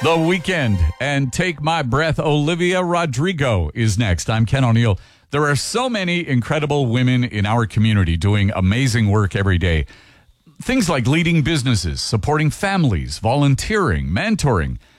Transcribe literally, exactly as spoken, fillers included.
The Weekend and Take My Breath. Olivia Rodrigo is next. I'm Ken O'Neill. There are so many incredible women in our community doing amazing work every day. Things like leading businesses, supporting families, volunteering, mentoring,